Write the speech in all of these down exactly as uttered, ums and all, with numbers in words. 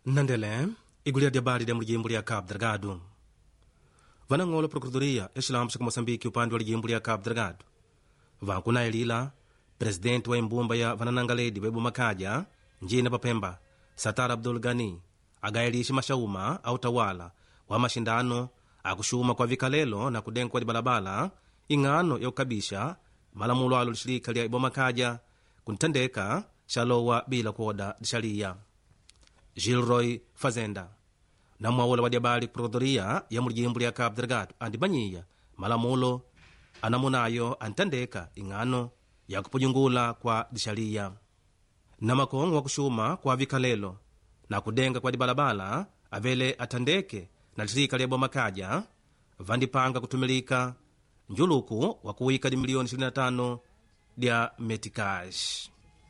Nandele, igulia de bali de mujimbo ya Cabo Delgado. Vanangolo Procuradoria, Eslamsa com Moçambique, upande wa jimbo ya Cabo Delgado. Vankuna Elila, presidente wa Imbumba ya Vananangaledi Webu Makaja, njina Papemba, Satar Abdul Ghani, agailishi mashauma au tawala wa mashindano akushuma kwa vikalelo na kudenkwa di balabala ingano ya ukabisha malamulo alo lishirika lya Ibomakaja kuntendeka shalowa bila kuoda disharia. Gilroy Fazenda na mwawula wa diabali Procuradoria ya mujimbo ya Cabo Delgado andibanyiya malamulo anamunayo antendeka ingano ya kupujungula kwa disharia na makongo wa kushuma kwa vikalelo na kudenga kwa dibalabala avele atandeke na lishirika lya Ibomakaja vandipanga kutumilika njuluku wa kuwika di milioni ishirini na tano dia metikash.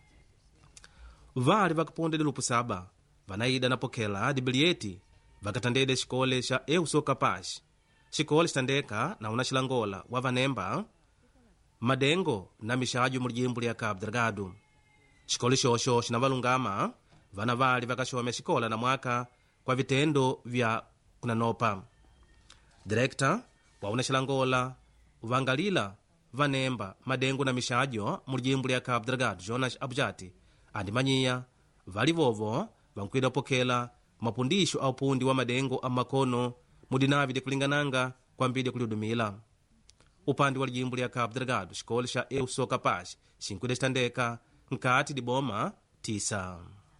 Vali vakaponde di lupu saba vanaida na pokela di bilieti vakatandede shikole sha Euso Kapash, shikole shitandeka na unashilangola wa vanemba madengo na mishaju mujimbo ya Cabo Delgado. Shikole shosho shinavalungama vana vali vakashome shikola na mwaka kwa vitendo vya kunanopa. Direkta wa unashilangola uvangalila vanemba madengo na mishajo mujimbo ya Cabo Delgado Jonas Abjati andimanyiya vali vovo vankwida pokela mapundisho au pundi wa madengo amakono mudinavi de kulingananga kwa mbide kulihudumila. Upande wa jimbo ya Cabo Delgado shikole sha Euso Kapash shinkwide shitandeka nkati di boma tisa.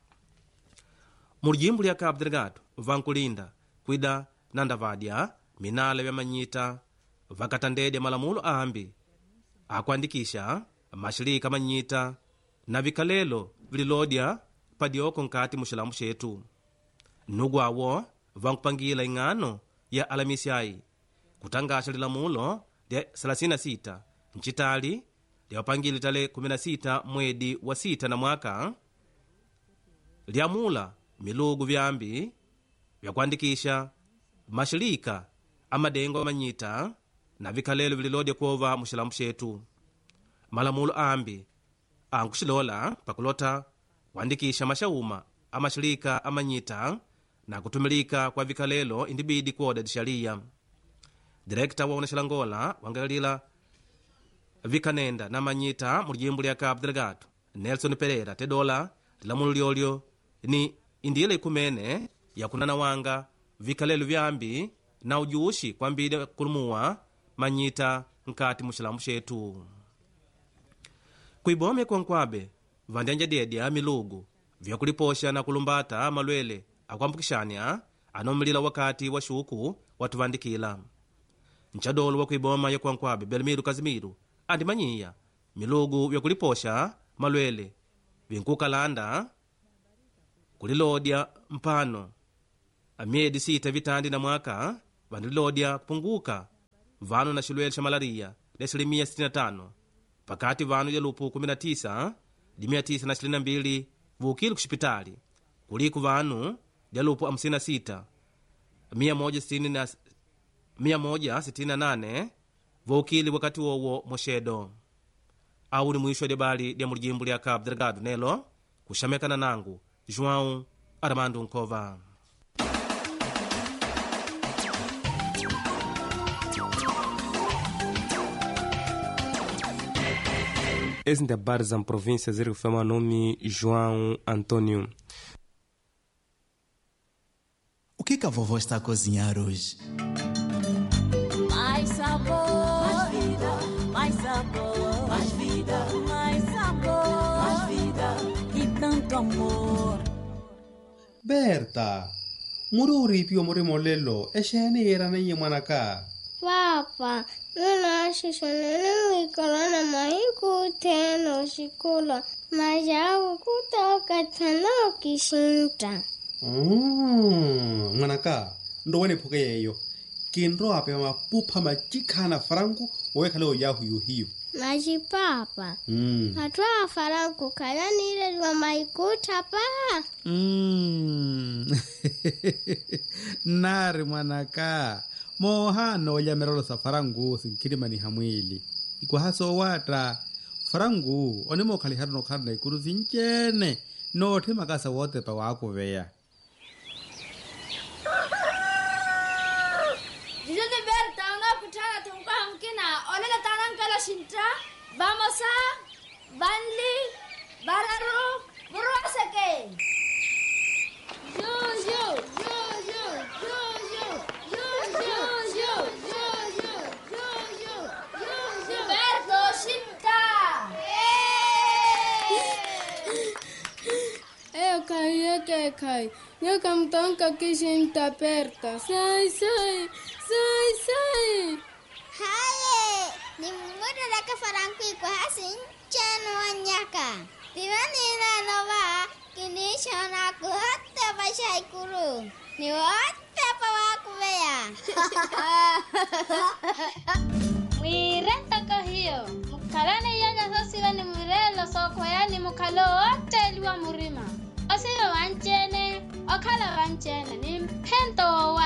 Mujimbo ya Cabo Delgado vankulinda kwida nandavadya minala vya manyita vakatandede malamulo ambi akuandikisha mashirika manyita na vikalelo vililodya padioko nkati mushilamu shetu. Nugu awo vankupangila ingano ya Alamisi ai kutangasha lilamulo lya thelathini na sita nchitali lyawapangili tale kumi na sita mwedi wa sita na mwaka lyamula milugu vyambi vyakuandikisha mashirika amadengo manyita na vikalelo vililodya kuova mushilamu shetu. Malamulo ambi ankushilola pakulota kuandikisha mashauma amashirika amanyita na kutumilika kwa vikalelo indibidi kuoda disharia. Direkta wa unashilangola wangalila vikanenda na manyita mujimbo lya Cabo Delgado Nelson Pereira tedola lilamulo lyolyo ni indile ikumene ya kunana wanga vikalelo vyambi na ujushi kwa mbide kulumuwa manyita nkati mushilamu shetu. Kuibome kwa nkwabe vandanja dedya milugu vya kuliposha na kulumbata malwele akwambukishanya anomilila wakati wa shuku watuvandikila. Nchadolo wa kuiboma ya kwa nkwabe Belmiru Kazimiru andimanyiya milugu vya kuliposha malwele vinkukalanda kulilodya mpano amiedi sita vitandi na mwaka vandilodya kupunguka vanu na shilwele sha malaria desilimia sitini na tano pakati vanu ya lupu kumi na tisa di mia tisa na ishirini na mbili vukili kushipitali kuliku vanu ya lupu hamsini na sita mia moja sitini na nane vukili wakati wowo moshedo. Au ni mwisho de bali dia mujimbo ya Cabo Delgado nelo kushamekana nangu João Armando Nkova. Esse da Barzan província zero fama nome João Antônio. O que que a vovó está a cozinhar hoje? Mais sabor, mais vida, mais sabor, mais vida, mais sabor, mais vida e tanto amor. Berta, muri uripio muri molelo, eshene era na yemanaka. Papa, nuna shishonene wikolana mahiku teno shikula, majawu kutoka tano kishinta. Mm, manaka, ndo wene puke yeyo. Kinro ape mapupa majikana farangu, weka leo yahu yuhiyo. Maji papa, Mm. hatwa farangu kala nile wa maikuta pa. Mm. Nari mwanaka. Mohano ya merolo sa farangu sinkirima ni hamwili. Ikuwa haso wata. Farangu, onimo kali harno karna ikuru zinchene. No te makasa wote pa wako veya. Shinta, vamos a Vanli, Bararo, Burrasake. Yo, yo, yo, yo, yo, yo, yo, yo, yo, yo, yo, yo, yo, yo, yo. Berto Shinta. Eu kai, eu kai kai. Eu camtonka kishinta perta. Sai, sai, sai, sai. Haye, ni muda da ka faranku ko hasin chano anyaka. Tiwani na nova, kini shana ko hatta bashai kuru. Ni hatta pawaku beya. Mwirenta ka hiyo. Mukalane yanya sosiwa ni mwirelo soko yani mukalo ote liwa murima. Osiyo wanchene, okala wanchene. Ni